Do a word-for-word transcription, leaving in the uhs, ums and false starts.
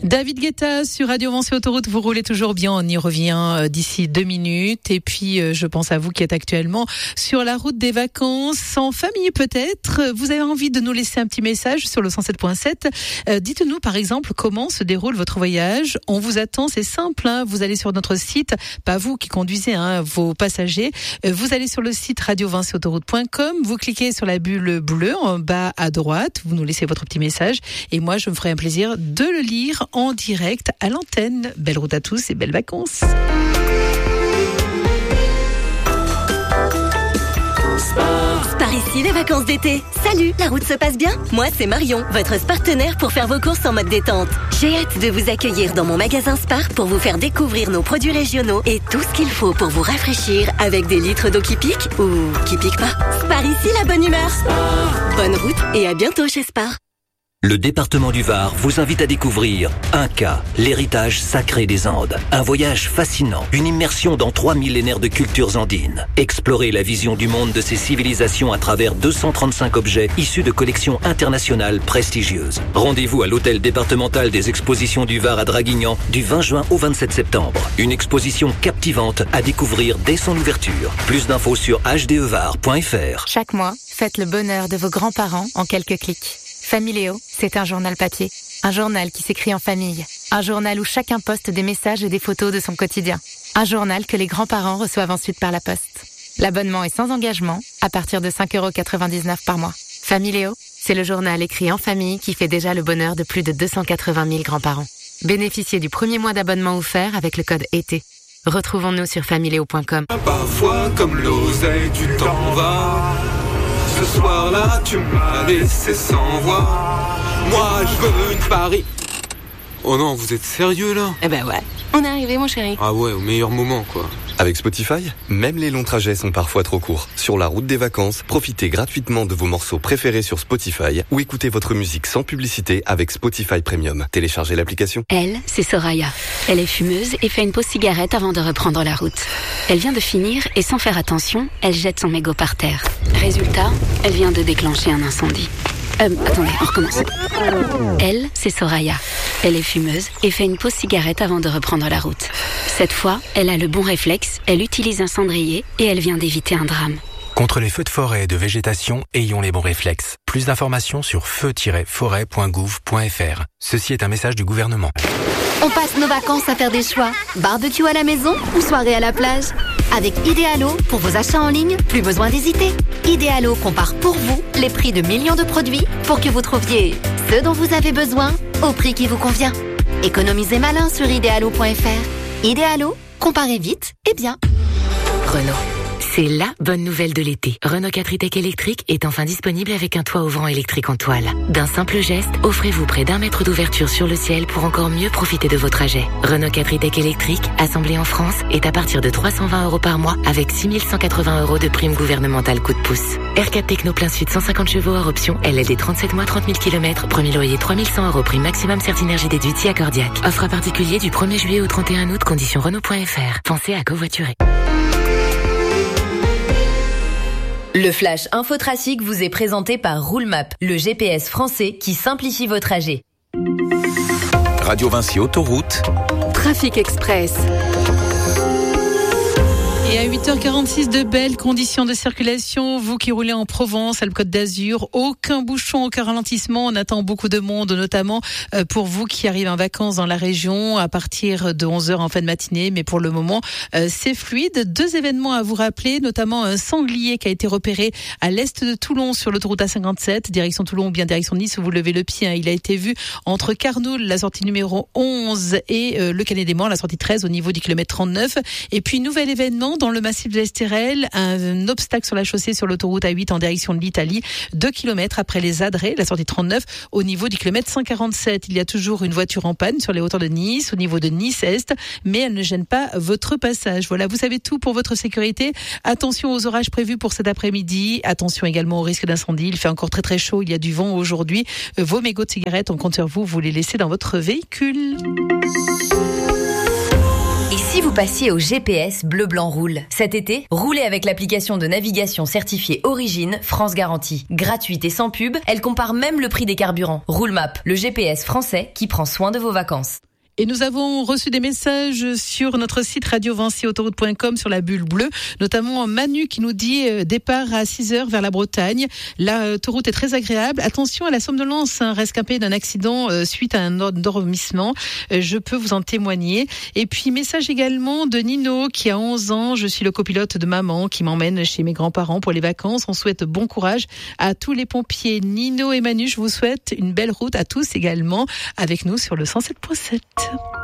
David Guetta sur Radio Vinci Autoroute, vous roulez toujours bien, on y revient d'ici deux minutes. Et puis je pense à vous qui êtes actuellement sur la route des vacances, en famille peut-être. Vous avez envie de nous laisser un petit message sur le cent sept point sept. Euh, dites-nous par exemple comment se déroule votre voyage. On vous attend, c'est simple, hein. Vous allez sur notre site, pas vous qui conduisez, hein, vos passagers. Euh, vous allez sur le site radio vinci autoroute point com, vous cliquez sur la bulle bleue en bas à droite, vous nous laissez votre petit message et moi je me ferai un plaisir de le lire en direct à l'antenne. Belle route à tous et belles vacances. Par ici, les vacances d'été. Salut, la route se passe bien? Moi, c'est Marion, votre partenaire pour faire vos courses en mode détente. J'ai hâte de vous accueillir dans mon magasin Spar pour vous faire découvrir nos produits régionaux et tout ce qu'il faut pour vous rafraîchir avec des litres d'eau qui piquent ou qui piquent pas. Spar ici, la bonne humeur. Spar. Bonne route et à bientôt chez Spar. Le département du Var vous invite à découvrir Inca, l'héritage sacré des Andes. Un voyage fascinant, une immersion dans trois millénaires de cultures andines. Explorez la vision du monde de ces civilisations à travers deux cent trente-cinq objets issus de collections internationales prestigieuses. Rendez-vous à l'hôtel départemental des expositions du Var à Draguignan du vingt juin au vingt-sept septembre. Une exposition captivante à découvrir dès son ouverture. Plus d'infos sur h d e var point f r. Chaque mois, faites le bonheur de vos grands-parents en quelques clics. Familéo, c'est un journal papier. Un journal qui s'écrit en famille. Un journal où chacun poste des messages et des photos de son quotidien. Un journal que les grands-parents reçoivent ensuite par la poste. L'abonnement est sans engagement, à partir de cinq euros quatre-vingt-dix-neuf par mois. Familéo, c'est le journal écrit en famille qui fait déjà le bonheur de plus de deux cent quatre-vingt mille grands-parents. Bénéficiez du premier mois d'abonnement offert avec le code été. Retrouvons-nous sur familéo point com. Parfois, comme l'oseille, tu t'en vas. Ce soir-là, tu m'as laissé sans voix. Moi, je veux une Paris. Oh non, vous êtes sérieux là? Eh ben ouais, on est arrivé mon chéri. Ah ouais, au meilleur moment quoi. Avec Spotify, même les longs trajets sont parfois trop courts. Sur la route des vacances, profitez gratuitement de vos morceaux préférés sur Spotify ou écoutez votre musique sans publicité avec Spotify Premium. Téléchargez l'application. Elle, c'est Soraya. Elle est fumeuse et fait une pause cigarette avant de reprendre la route. Elle vient de finir et sans faire attention, elle jette son mégot par terre. Résultat, elle vient de déclencher un incendie. Euh, attendez, on recommence. Elle, c'est Soraya. Elle est fumeuse et fait une pause cigarette avant de reprendre la route. Cette fois, elle a le bon réflexe, elle utilise un cendrier et elle vient d'éviter un drame. Contre les feux de forêt et de végétation, ayons les bons réflexes. Plus d'informations sur feu tiret forêt point gouv point f r. Ceci est un message du gouvernement. On passe nos vacances à faire des choix. Barbecue à la maison ou soirée à la plage? Avec Idealo, pour vos achats en ligne, plus besoin d'hésiter. Idealo compare pour vous les prix de millions de produits pour que vous trouviez ce dont vous avez besoin au prix qui vous convient. Économisez malin sur idealo point f r. Idealo, comparez vite et bien. Renault. C'est la bonne nouvelle de l'été. Renault quatre e-Tech électrique est enfin disponible avec un toit ouvrant électrique en toile. D'un simple geste, offrez-vous près d'un mètre d'ouverture sur le ciel pour encore mieux profiter de vos trajets. Renault quatre e-Tech électrique, assemblé en France, est à partir de trois cent vingt euros par mois avec six mille cent quatre-vingts euros de prime gouvernementale coup de pouce. R quatre Techno plein sud cent cinquante chevaux hors option, L L D trente-sept mois trente mille kilomètres, premier loyer trois mille cent euros, prime maximum Certinergie déduite si accordiaque. Offre à particulier du premier juillet au trente et un août, conditions Renault point f r. Pensez à covoiturer. Le Flash Infotrafic vous est présenté par Roulemap, le G P S français qui simplifie vos trajets. Radio Vinci Autoroute. Trafic Express. Et à huit heures quarante-six, de belles conditions de circulation. Vous qui roulez en Provence, Alpes-Côte d'Azur, aucun bouchon, aucun ralentissement. On attend beaucoup de monde, notamment pour vous qui arrivez en vacances dans la région à partir de onze heures en fin de matinée. Mais pour le moment, c'est fluide. Deux événements à vous rappeler, notamment un sanglier qui a été repéré à l'est de Toulon sur l'autoroute A cinquante-sept, direction Toulon ou bien direction Nice où vous levez le pied. Il a été vu entre Carnoul, la sortie numéro onze, et le Canet des Morts, la sortie treize au niveau du kilomètre trente-neuf. Et puis, nouvel événement dans le massif de l'Estérel, un obstacle sur la chaussée sur l'autoroute A huit en direction de l'Italie, deux kilomètres après les Adrets, la sortie trente-neuf, au niveau du kilomètre cent quarante-sept. Il y a toujours une voiture en panne sur les hauteurs de Nice, au niveau de Nice-Est, mais elle ne gêne pas votre passage. Voilà, vous savez tout pour votre sécurité. Attention aux orages prévus pour cet après-midi. Attention également au risque d'incendie. Il fait encore très très chaud, il y a du vent aujourd'hui. Vos mégots de cigarettes, on compte sur vous, vous les laissez dans votre véhicule. Ici Si vous passiez au G P S Bleu Blanc Roule, cet été, roulez avec l'application de navigation certifiée Origine France Garantie. Gratuite et sans pub, elle compare même le prix des carburants. Roulemap, le G P S français qui prend soin de vos vacances. Et nous avons reçu des messages sur notre site radio vinci autoroute point com sur la bulle bleue, notamment Manu qui nous dit euh, départ à six heures vers la Bretagne. L'autoroute est très agréable. Attention à la somnolence, hein, rescapé d'un accident euh, suite à un endormissement. Euh, je peux vous en témoigner. Et puis message également de Nino qui a onze ans. Je suis le copilote de maman qui m'emmène chez mes grands-parents pour les vacances. On souhaite bon courage à tous les pompiers. Nino et Manu, je vous souhaite une belle route à tous également avec nous sur le cent sept point sept.